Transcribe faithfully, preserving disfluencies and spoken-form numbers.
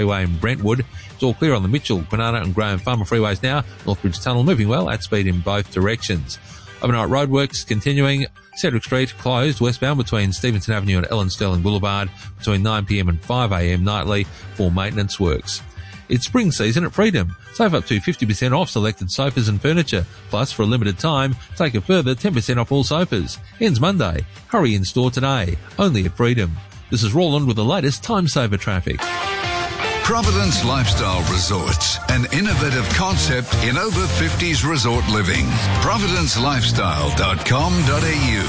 Freeway in Brentwood. It's all clear on the Mitchell, Kwinana and Graham Farmer freeways now. Northbridge Tunnel moving well at speed in both directions. Overnight roadworks continuing. Cedric Street closed westbound between Stevenson Avenue and Ellen Sterling Boulevard between nine p m and five a m nightly for maintenance works. It's spring season at Freedom. Save up to fifty percent off selected sofas and furniture. Plus, for a limited time, take a further ten percent off all sofas. Ends Monday. Hurry in store today. Only at Freedom. This is Roland with the latest time saver traffic. Providence Lifestyle Resorts, an innovative concept in over fifties resort living. providence lifestyle dot com dot a u.